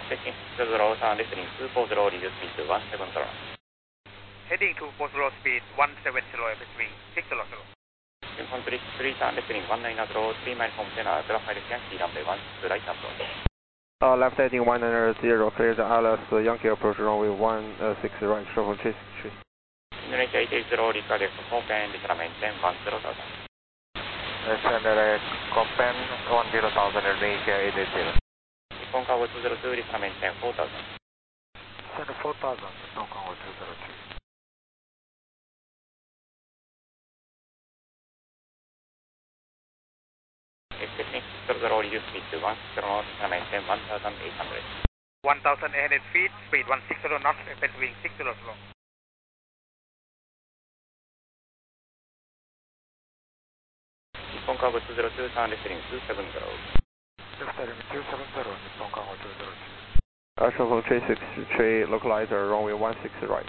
Expecting 600, turn left heading 240, reduce speed to 170. Heading 240 speed 170 between 600. Inform 3, turn left heading 190, 3 miles from center, clear flight Yankee runway 16 right approach. Left heading 190, clear the Alice Yankee approach runway 16 right, shuffle chase. Indonesia 880, require Copen, determine maintain 10,000. Descend Copen 10,000, Indonesia 880. Nippon Cargo 202, determine maintain 4,000. Send 4,000, Nippon Cargo 202. Expecting 600, reduce speed to 160 knots, maintain 1,800. 1,800 feet, speed 160 knots, between 600. Nippon Cargo 202, turn left heading 270. Left heading 270, Nippon Cargo 202. Shuffle chase 63, localizer runway 16 right.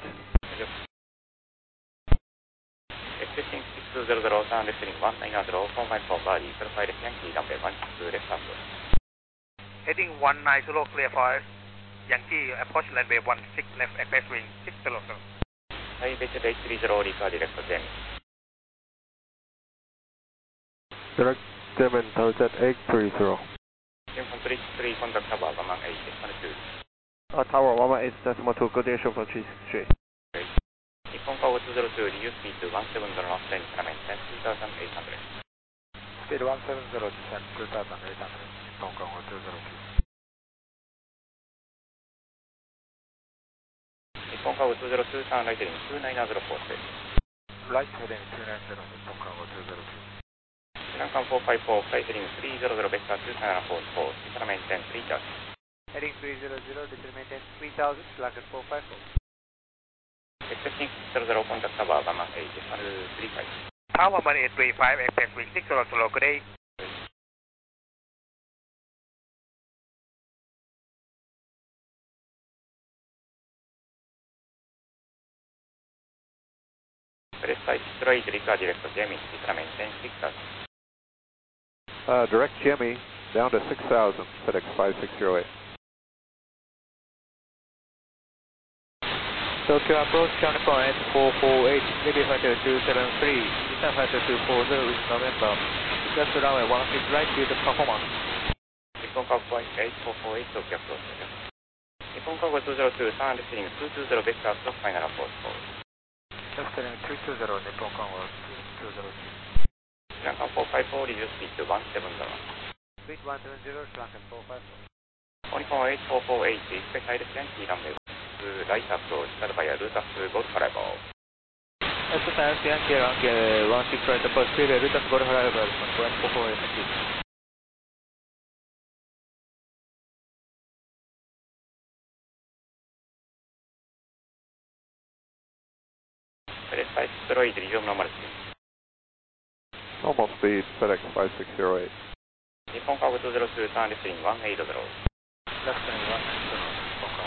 Expecting 600, turn left heading 190, 4 miles from Bali, clear flight Yankee runway 16 left approach. Heading 190, clear for Yankee approach runway 16 left, between 600. High pitch 830, require direct German. Direct German, towards at 830. Inform 3, contact tower 118.2. Tower 118.2, good day, shuffle chase 63. Nippon Cargo 202, reduce speed to 170 knots, maintain 2,800. Speed 170, descend 2,800, Nippon Cargo 202. Nippon Cargo 202, turn right heading 290 for space. Right heading 290, Nippon Cargo 202. Lankan 454, flight heading 300, vector 2744, determine maintain 3000. Heading 300, determine maintain 3000, Lankan 454. Expecting 600, contact tower 118.35. Tower 1835, expecting 600, good day. Press 5 require direct German, determine maintain 6000. Direct Jimmy down to 6,000, FedEx 5608. Tokyo approach, counter point 448, ready fighter 273, descend fighter 240 with November, just runway 16 right, due to performance. Nippon Cargo 8448, Tokyo approach. Nippon Cargo 202, turn left heading 220, vector stop final approach 4. Left heading 220, Nippon Cargo 202. Lankan 454, reduce speed to 170. Speed 170, Lankan 454. Nippon 8448, expect high left Yankee runway 16 right approach, start by a route of Golf Arrival. Expect Yankee runway 16 right approach, speed route of Golf Arrival, 448. Press 508, resume normal speed. Normal speed, FedEx 5608. Nippon Cargo 202, turn left heading 180. Left heading 180.